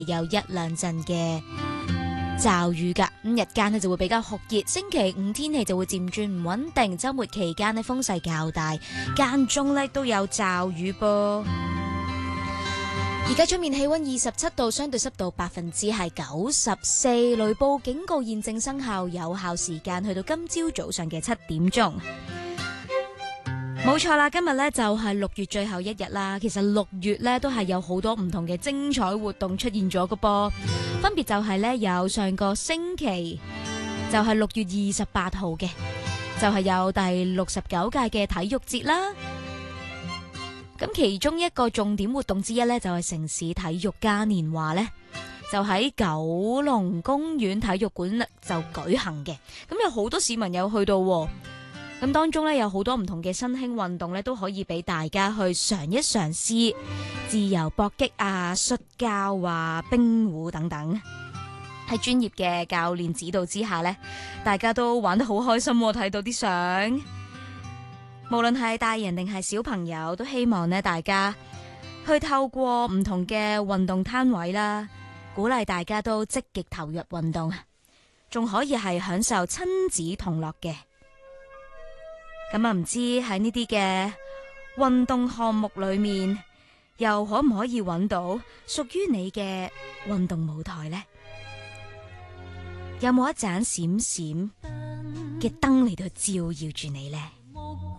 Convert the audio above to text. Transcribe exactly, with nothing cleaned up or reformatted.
有一兩陣嘅驟雨噶，咁日間呢就會比較酷熱，星期五天氣就會漸轉唔穩定，周末期間呢風勢較大，間中呢都有驟雨噃。而家出面氣溫二十七度，相對濕度百分之係九十四，雷暴警告現正生效，有效時間去到今朝早上嘅七點鐘。冇錯啦，今日呢就係六月最後一日啦。其實六月呢都係有好多唔同嘅精彩活動出現咗嘅噃，分別就係呢有上個星期就係六月二十八號嘅，就係有第六十九屆嘅體育節啦。咁其中一個重點活動之一呢，就係城市體育嘉年華呢，就喺九龍公園體育館就舉行嘅。咁有好多市民有去到，咁當中呢，有好多唔同嘅新興運動呢，都可以俾大家去嘗一嘗試，自由搏擊啊、摔跤啊、冰壺等等。喺專業嘅教練指導之下呢，大家都玩得好開心，睇到啲相。無論係大人定係小朋友，都希望呢大家去透過唔同嘅運動攤位啦，鼓勵大家都積極投入運動，仲可以係享受親子同樂嘅。咁啊，唔知喺呢啲嘅運動項目裏面，又可唔可以揾到屬於你嘅運動舞台呢？有冇一盞閃閃嘅燈嚟到照耀住你呢？